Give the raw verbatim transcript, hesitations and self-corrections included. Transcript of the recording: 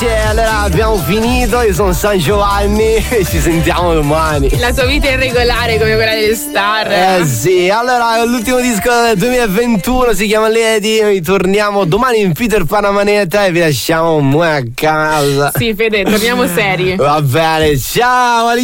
Grazie, allora abbiamo finito, io sono San Giovanni e ci sentiamo domani. La tua vita è irregolare come quella delle star. Eh sì, allora l'ultimo disco del duemilaventuno si chiama Lady, noi torniamo domani in Peter Pan a manetta e vi lasciamo a casa. Sì, Fede, torniamo seri. Va bene, ciao.